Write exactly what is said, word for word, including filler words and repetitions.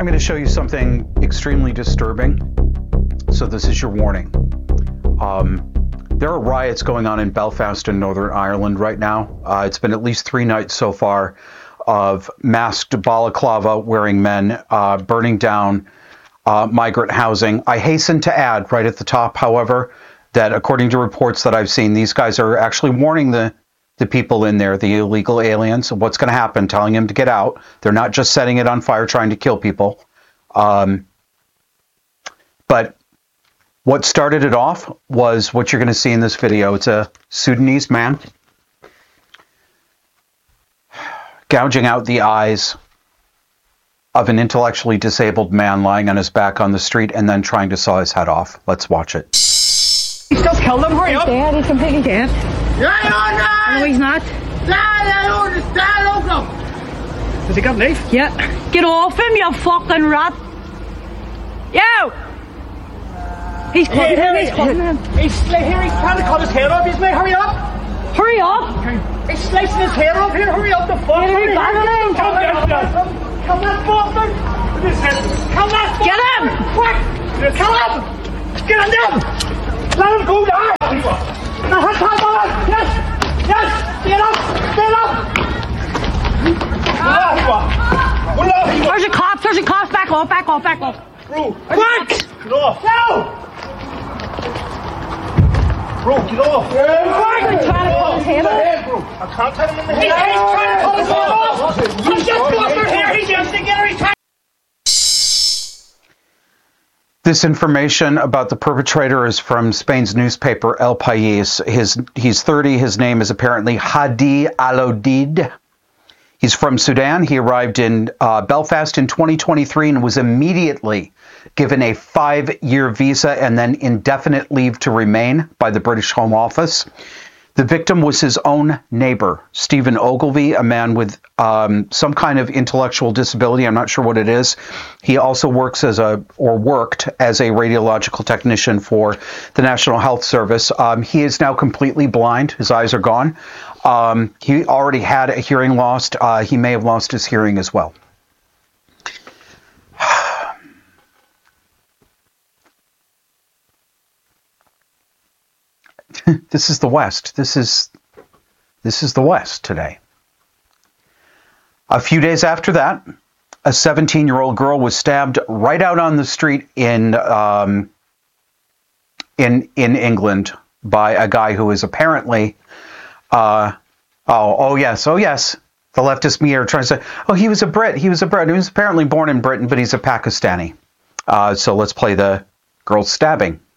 I'm going to show you something extremely disturbing. So this is your warning. Um, there are riots going on in Belfast in Northern Ireland right now. Uh, it's been at least three nights so far of masked balaclava-wearing men uh, burning down uh, migrant housing. I hasten to add right at the top, however, that according to reports that I've seen, these guys are actually warning the the people in there, the illegal aliens, what's going to happen, telling them to get out. They're not just setting it on fire, trying to kill people. Um, but what started it off was what you're going to see in this video. It's a Sudanese man gouging out the eyes of an intellectually disabled man lying on his back on the street and then trying to saw his head off. Let's watch it. He still killed him. Hurry up. He's dead. He's completely dead. No, he's not. Has he got a knife? Yeah. Get off him, you fucking rat. Yo! He's cutting him. He's cutting him. He's here. He's trying to cut his head off. He's mate. Hurry up. Hurry up. He's slicing his head off here. Hurry up. The fuck. Hurry back on him. Come on. Come on, bastard. Come on. Get him. Quick. Come on. Get him down. Let him go down! Now, come on! Yes! Yes! Get up! Get up! There's a cop! There's a cop! Back off! Back off! Back off! Bro! Quick! Get off! No! Bro, get off! Quick! He's trying to cut his head off! Bro. I can't cut him in the head! He's trying to cut his head off! He's just bastard here! He's just together! He's trying. This information about the perpetrator is from Spain's newspaper El País. His, he's thirty. His name is apparently Hadi Alodid. He's from Sudan. He arrived in uh, Belfast in twenty twenty-three and was immediately given a five-year visa and then indefinite leave to remain by the British Home Office. The victim was his own neighbor, Stephen Ogilvie, a man with um, some kind of intellectual disability. I'm not sure what it is. He also works as a, or worked as a radiological technician for the National Health Service. Um, he is now completely blind. His eyes are gone. Um, he already had a hearing lost. Uh, he may have lost his hearing as well. This is the West. This is this is the West today. A few days after that, a seventeen-year-old girl was stabbed right out on the street in um, in in England by a guy who is apparently uh, oh oh yes oh yes the leftist media are trying to say, oh, he was a Brit he was a Brit he was apparently born in Britain, but he's a Pakistani. Uh, so let's play the girl stabbing.